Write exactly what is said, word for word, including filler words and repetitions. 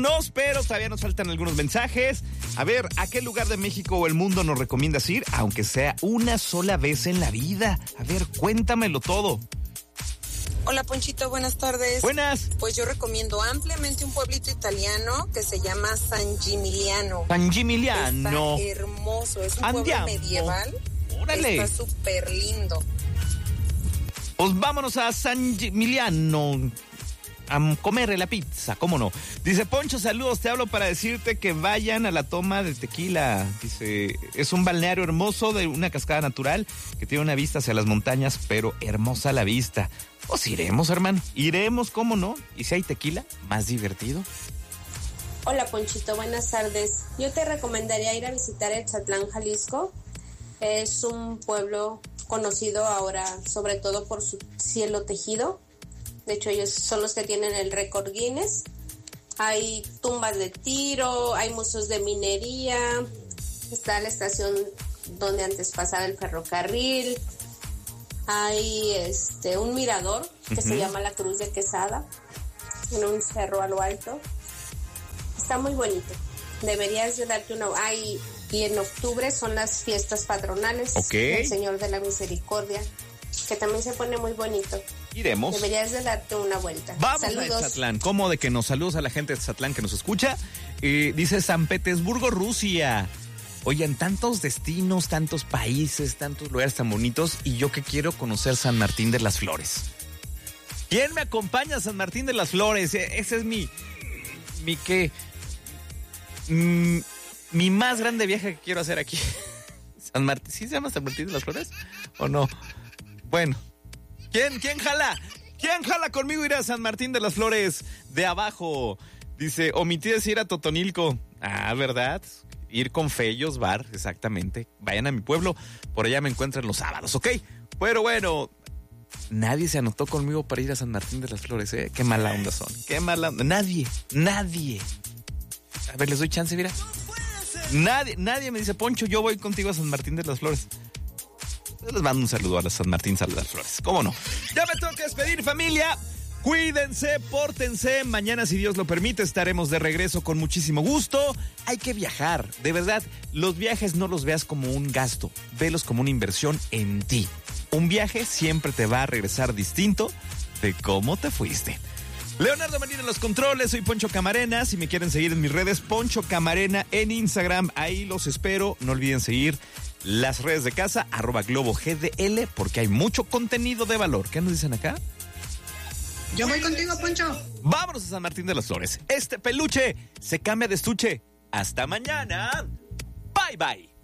escríbenos, pero todavía nos faltan algunos mensajes. A ver, ¿a qué lugar de México o el mundo nos recomiendas ir? Aunque sea una sola vez en la vida. A ver, cuéntamelo todo. Hola, Ponchito, buenas tardes. Buenas. Pues yo recomiendo ampliamente un pueblito italiano que se llama San Gimigliano. San Gimigliano. Está hermoso, es un Andiamo. pueblo medieval. Órale. Está súper lindo. Pues vámonos a San Gimigliano a comer la pizza, ¿cómo no? Dice, Poncho, saludos, te hablo para decirte que vayan a la toma de tequila. Dice, es un balneario hermoso de una cascada natural que tiene una vista hacia las montañas, pero hermosa la vista. Pues iremos, hermano, iremos, ¿cómo no? Y si hay tequila, más divertido. Hola, Ponchito, buenas tardes. Yo te recomendaría ir a visitar Etzatlán, Jalisco. Es un pueblo conocido ahora sobre todo por su cielo tejido. De hecho, ellos son los que tienen el récord Guinness. Hay tumbas de tiro, hay museos de minería, está la estación donde antes pasaba el ferrocarril, hay este un mirador que uh-huh. se llama la Cruz de Quesada, en un cerro a lo alto. Está muy bonito. Deberías de darte una... Hay, y en octubre son las fiestas patronales okay. del Señor de la Misericordia, que también se pone muy bonito. Iremos. Deberías de darte una vuelta. Vamos Saludos. a Etzatlán. ¿Cómo de que nos saludos a la gente de Etzatlán que nos escucha? Eh, dice San Petersburgo, Rusia. Oigan, tantos destinos, tantos países, tantos lugares tan bonitos, y yo que quiero conocer San Martín de las Flores. ¿Quién me acompaña a San Martín de las Flores? Ese es mi, mi qué, mm, mi más grande viaje que quiero hacer aquí. San Martín, ¿sí se llama San Martín de las Flores? ¿O no? Bueno. ¿Quién, quién jala? ¿Quién jala conmigo ir a San Martín de las Flores de abajo? Dice, omití decir a Totonilco. Ah, ¿verdad? Ir con Fellos Bar, exactamente. Vayan a mi pueblo, por allá me encuentran los sábados, ¿ok? Pero bueno, nadie se anotó conmigo para ir a San Martín de las Flores, ¿eh? Qué mala onda son, qué mala onda. Nadie, nadie. A ver, les doy chance, mira. Nadie, nadie me dice, Poncho, yo voy contigo a San Martín de las Flores. Les mando un saludo a la San Martín de las Flores. ¿Cómo no? Ya me tengo que despedir, familia. Cuídense, pórtense. Mañana, si Dios lo permite, estaremos de regreso con muchísimo gusto. Hay que viajar, de verdad. Los viajes no los veas como un gasto. Velos como una inversión en ti. Un viaje siempre te va a regresar distinto de cómo te fuiste. Leonardo Marín en los controles, soy Poncho Camarena. Si me quieren seguir en mis redes, Poncho Camarena en Instagram. Ahí los espero. No olviden seguir las redes de casa, arroba Globo G D L, porque hay mucho contenido de valor. ¿Qué nos dicen acá? Yo voy contigo, Poncho. Vámonos a San Martín de las Flores. Este peluche se cambia de estuche. Hasta mañana. Bye, bye.